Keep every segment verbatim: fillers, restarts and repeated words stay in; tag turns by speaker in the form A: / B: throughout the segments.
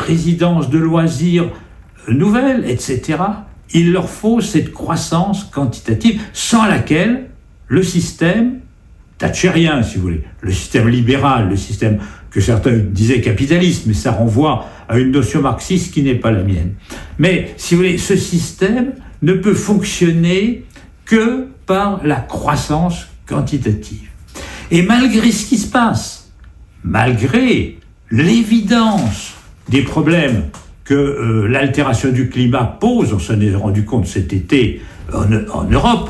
A: résidences de loisirs nouvelles, et cetera. Il leur faut cette croissance quantitative sans laquelle le système thatchérien, si vous voulez, le système libéral, le système que certains disaient capitaliste, mais ça renvoie à une notion marxiste qui n'est pas la mienne. Mais, si vous voulez, ce système ne peut fonctionner que par la croissance quantitative. Et malgré ce qui se passe, malgré l'évidence des problèmes que euh, l'altération du climat pose, on s'en est rendu compte cet été en, en Europe,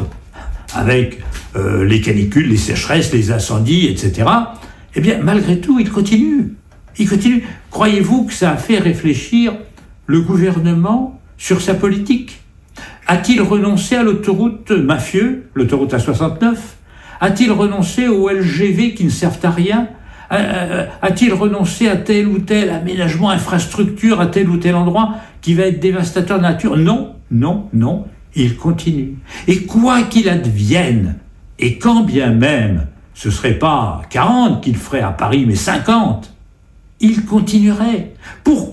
A: avec euh, les canicules, les sécheresses, les incendies, et cetera, eh bien, malgré tout, il continue. Il continue. Croyez-vous que ça a fait réfléchir le gouvernement sur sa politique ? A-t-il renoncé à l'autoroute mafieux, l'autoroute A soixante-neuf ? A-t-il renoncé aux L G V qui ne servent à rien ? A-t-il renoncé à tel ou tel aménagement, infrastructure, à tel ou tel endroit qui va être dévastateur de nature ? Non, non, non, il continue. Et quoi qu'il advienne, et quand bien même ce ne serait pas quarante qu'il ferait à Paris, mais cinquante, il continuerait. Pourquoi ?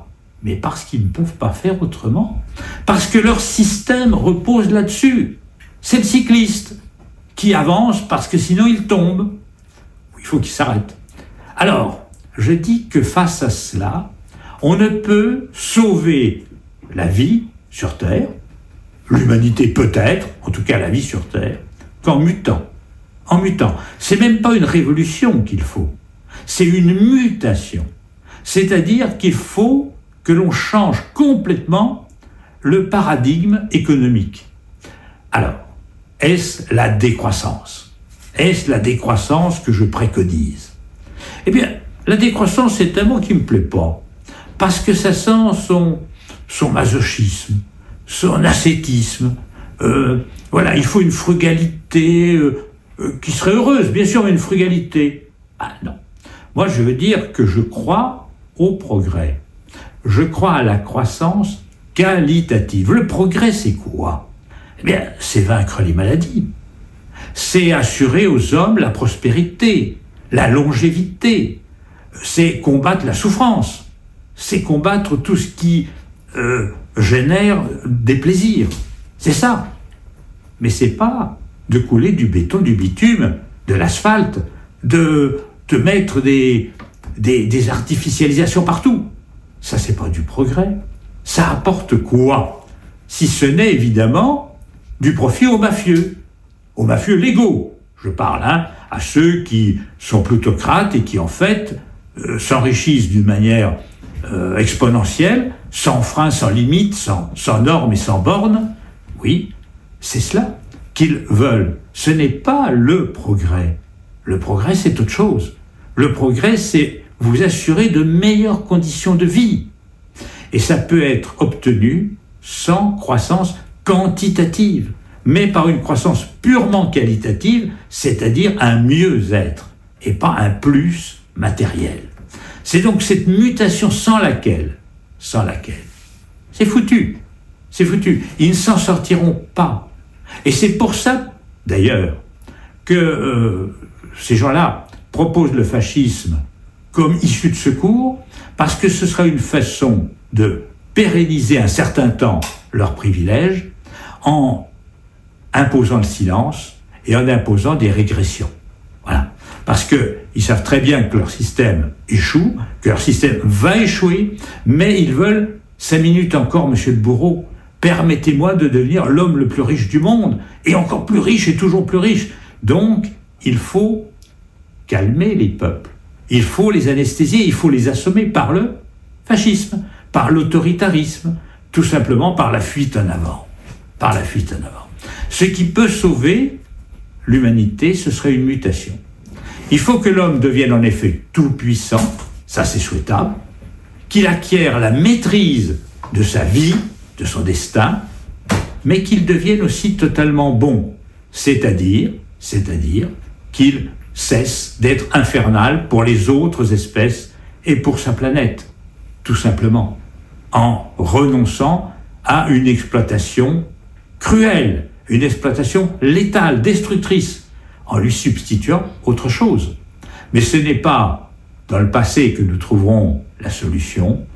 A: Mais parce qu'ils ne peuvent pas faire autrement. Parce que leur système repose là-dessus. C'est le cycliste qui avance parce que sinon il tombe. Il faut qu'il s'arrête. Alors, je dis que face à cela, on ne peut sauver la vie sur Terre, l'humanité peut-être, en tout cas la vie sur Terre, qu'en mutant. En mutant. C'est même pas une révolution qu'il faut, c'est une mutation. C'est-à-dire qu'il faut que l'on change complètement le paradigme économique. Alors, est-ce la décroissance ? Est-ce la décroissance que je préconise ? Eh bien, la décroissance, c'est un mot qui ne me plaît pas, parce que ça sent son, son masochisme, son ascétisme. Euh, voilà, il faut une frugalité euh, euh, qui serait heureuse, bien sûr, mais une frugalité. Ah non. Moi, je veux dire que je crois au progrès. Je crois à la croissance qualitative. Le progrès, c'est quoi ? Eh bien, c'est vaincre les maladies. C'est assurer aux hommes la prospérité, la longévité. C'est combattre la souffrance. C'est combattre tout ce qui euh, génère des plaisirs. C'est ça. Mais c'est pas de couler du béton, du bitume, de l'asphalte, de, de mettre des, des, des artificialisations partout. Ça, c'est pas du progrès. Ça apporte quoi ? Si ce n'est évidemment du profit aux mafieux. Aux mafieux légaux, je parle, hein, à ceux qui sont plutocrates et qui, en fait, euh, s'enrichissent d'une manière euh, exponentielle, sans frein, sans limite, sans, sans normes et sans bornes. Oui, c'est cela qu'ils veulent. Ce n'est pas le progrès. Le progrès, c'est autre chose. Le progrès, c'est vous assurer de meilleures conditions de vie. Et ça peut être obtenu sans croissance quantitative, mais par une croissance purement qualitative, c'est-à-dire un mieux-être, et pas un plus matériel. C'est donc cette mutation sans laquelle, sans laquelle, c'est foutu, c'est foutu. Ils ne s'en sortiront pas. Et c'est pour ça, d'ailleurs, que euh, ces gens-là proposent le fascisme comme issue de secours, parce que ce sera une façon de pérenniser un certain temps leurs privilèges en imposant le silence et en imposant des régressions. Voilà. Parce qu'ils savent très bien que leur système échoue, que leur système va échouer, mais ils veulent, cinq minutes encore, monsieur de Bourreau, permettez-moi de devenir l'homme le plus riche du monde, et encore plus riche et toujours plus riche. Donc, il faut calmer les peuples. Il faut les anesthésier, il faut les assommer par le fascisme, par l'autoritarisme, tout simplement par la fuite en avant. Par la fuite en avant. Ce qui peut sauver l'humanité, ce serait une mutation. Il faut que l'homme devienne en effet tout-puissant, ça c'est souhaitable, qu'il acquiert la maîtrise de sa vie, de son destin, mais qu'il devienne aussi totalement bon, c'est-à-dire, c'est-à-dire qu'il cesse d'être infernal pour les autres espèces et pour sa planète, tout simplement, en renonçant à une exploitation cruelle, une exploitation létale, destructrice, en lui substituant autre chose. Mais ce n'est pas dans le passé que nous trouverons la solution,